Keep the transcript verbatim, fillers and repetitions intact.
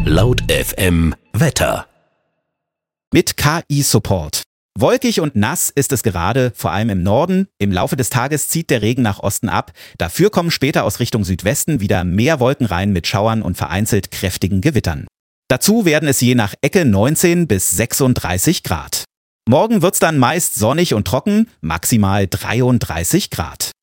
Laut F M Wetter. Mit K I-Support. Wolkig und nass ist es gerade, vor allem im Norden. Im Laufe des Tages zieht der Regen nach Osten ab. Dafür kommen später aus Richtung Südwesten wieder mehr Wolken rein mit Schauern und vereinzelt kräftigen Gewittern. Dazu werden es je nach Ecke neunzehn bis sechsunddreißig Grad. Morgen wird's dann meist sonnig und trocken, maximal dreiunddreißig Grad.